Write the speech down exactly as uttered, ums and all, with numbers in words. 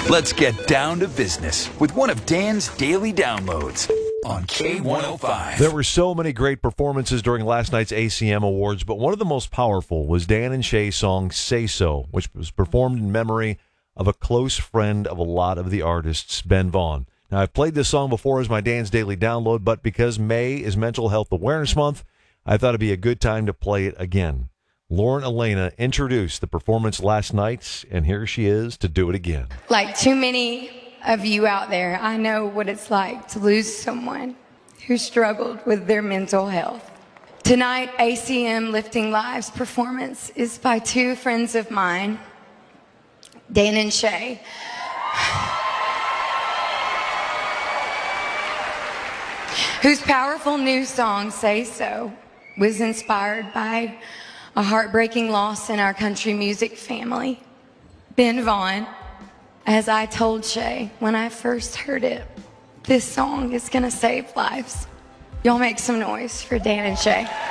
Let's get down to business with one of Dan's daily downloads on K one oh five. There were so many great performances during last night's A C M Awards, but one of the most powerful was Dan and Shay's song Say So, which was performed in memory of a close friend of a lot of the artists, Ben Vaughn. Now, I've played this song before as my Dan's Daily Download, but because May is Mental Health Awareness Month, I thought it'd be a good time to play it again. Lauren Elena introduced the performance last night, and here she is to do it again. Like too many of you out there, I know what it's like to lose someone who struggled with their mental health. Tonight, A C M Lifting Lives performance is by two friends of mine, Dan and Shay. Whose powerful new song, Say So, was inspired by a heartbreaking loss in our country music family. Ben Vaughn. As I told Shay when I first heard it, this song is gonna save lives. Y'all make some noise for Dan and Shay.